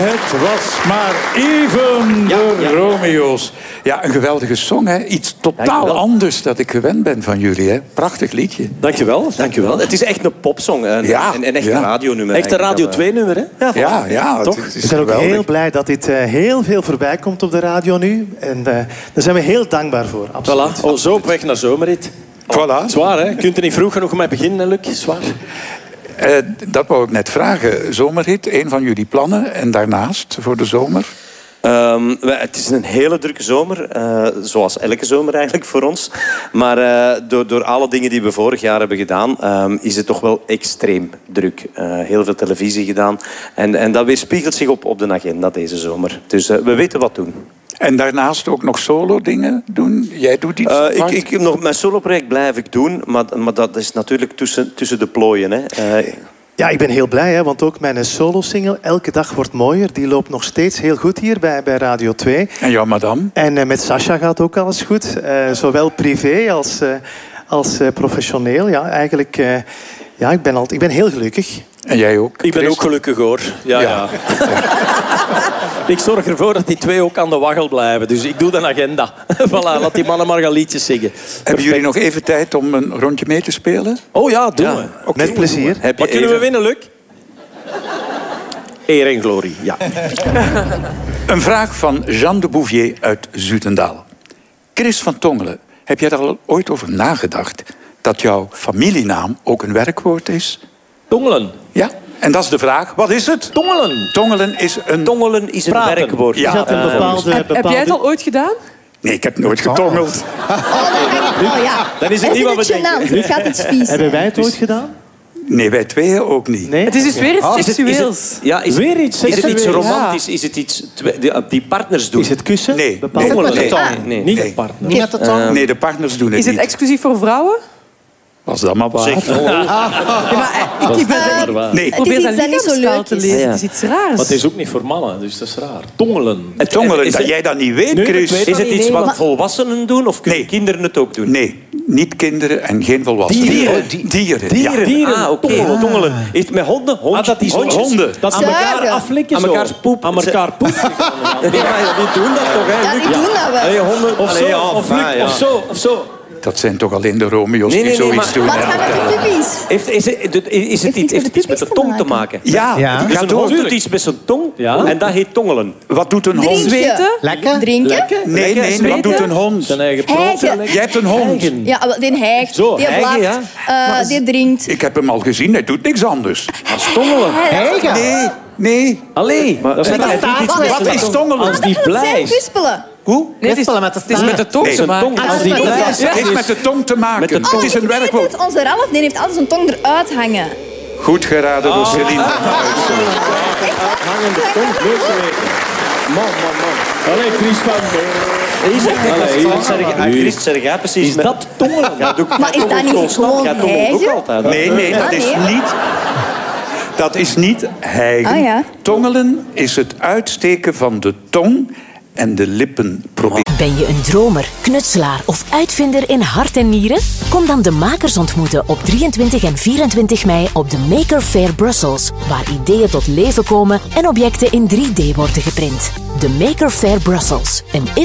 Het was maar even de Romeo's. Ja, een geweldige song, hè. Iets totaal anders dat ik gewend ben van jullie, hè. Prachtig liedje. Dankjewel. Het is echt een popsong. Een echt een radionummer. Echt een Radio 2-nummer, hè? Ja, toch? Het is We zijn ook geweldig. heel blij dat dit heel veel voorbij komt op de radio nu. En daar zijn we heel dankbaar voor. Absoluut. Voilà. Zo op weg naar zomerrit. Voilà. Zwaar, hè? Je kunt er niet vroeg genoeg mee beginnen, Luc. Zwaar. Dat wou ik net vragen. Zomerhit, een van jullie plannen. En daarnaast, voor de zomer? Het is een hele drukke zomer. Zoals elke zomer eigenlijk voor ons. Maar door alle dingen die we vorig jaar hebben gedaan... is het toch wel extreem druk. Heel veel televisie gedaan. En dat weerspiegelt zich op de agenda deze zomer. Dus we weten wat doen. En daarnaast ook nog solo-dingen doen? Jij doet iets apart? Mijn solo-project blijf ik doen. Maar dat is natuurlijk tussen de plooien. Hè. Ja, ik ben heel blij, hè, want ook mijn solo-single Elke Dag Wordt Mooier, die loopt nog steeds heel goed hier bij Radio 2. En jouw madame? En met Sascha gaat ook alles goed. Zowel privé als professioneel. Ja, eigenlijk, ik ben heel gelukkig. En jij ook? Ik ben ook gelukkig, hoor. Ja. Ik zorg ervoor dat die twee ook aan de waggel blijven. Dus ik doe de agenda. Voilà, laat die mannen maar gaan liedjes zingen. Hebben jullie nog even tijd om een rondje mee te spelen? Oh ja, doen we. Okay. Met plezier. Wat kunnen we winnen, Luc? Eer en glorie, ja. Een vraag van Jean de Bouvier uit Zutendaal. Chris van Tongelen, heb jij daar al ooit over nagedacht... dat jouw familienaam ook een werkwoord is? Tongelen. Ja, en dat is de vraag. Wat is het? Tongelen. Tongelen is een werkwoord. Ja. Is dat een bepaalde... Heb jij het al ooit gedaan? Nee, ik heb nooit getongeld. Dan is het niet wat we denken. Het gaat iets vies. Hebben wij het ooit gedaan? Nee, wij tweeën ook niet. Nee? Het is dus weer iets seksueels. Weer iets Is het iets seksueels? romantisch? Is het iets die partners doen? Is het kussen? Nee. Bepaalde Nee. de tong. Nee. Niet de partner. Niet met de tong. Nee, de partners doen het Is het niet. exclusief voor vrouwen? Was dat maar waar? Ik probeer Het is dat iets dat niet zo lichaamstaal leuk te is. lezen. Ja. Het is iets raars. Maar het is ook niet voor mannen, dus dat is raar. Tongelen. Tongelen, Is dat het- jij dat niet weet, Nee, Chris. ik weet Is het iets wat Maar- volwassenen doen of kunnen Nee. kinderen het ook doen? Nee, niet kinderen en geen volwassenen. Dieren. Ja. Dieren. Ah, oké. Tongelen. Heeft met honden? Dat is Honden. Dat aan elkaar Zuigen. aflikken Aan zo. mekaars poep. Aan elkaar poep. Nee, maar die doen dat toch, hè? Ja, die doen dat wel. Allee, honden. Of Allee, zo, ja, of enfin, Luc, ja. of zo. Dat zijn toch alleen de Romeo's Nee, die nee, nee, zoiets maar- doen. Wat hè? gaat met de puppies? Heeft het iets met de tong te maken? Ja, Ja. Dus ga een door. hond doet iets met zijn tong en dat heet tongelen. Wat doet een hond? Zweten? Lekker. Drinken. Nee, wat zweten. doet een hond? Zijn eigen Hijgen. proot. Jij hebt een hond. Ja, wel, die hijgt, Zo, die hijgen, blaft, die drinkt. Ik heb hem al gezien, hij doet niks anders. Tongelen. Nee. Allee, dat is Hij doet iets met Wat zijn is tong. tongelen? als die Zijn blij is. kwispelen. Hoe? Nee, het is met de tong Nee, te maken. tong. Als die blij is. Het heeft met de tong te maken. Met de tong. Het is een Ik weet werkwoord. het, onze Ralf die heeft altijd zijn tong eruit hangen. Goed geraden door Celine. Hangende tong, nooit geweten. Man. Allee, Chris van... Chris, zeg jij precies. Is dat tongelen? Maar is dat niet gewoon Jij tongelt ook hijgen? altijd. Nee, dat is nee. niet... Dat is niet hijgen. Ah, ja. Tongelen is het uitsteken van de tong en de lippen proberen. Ben je een dromer, knutselaar of uitvinder in hart en nieren? Kom dan de makers ontmoeten op 23 en 24 mei op de Maker Faire Brussels, waar ideeën tot leven komen en objecten in 3D worden geprint. De Maker Faire Brussels, een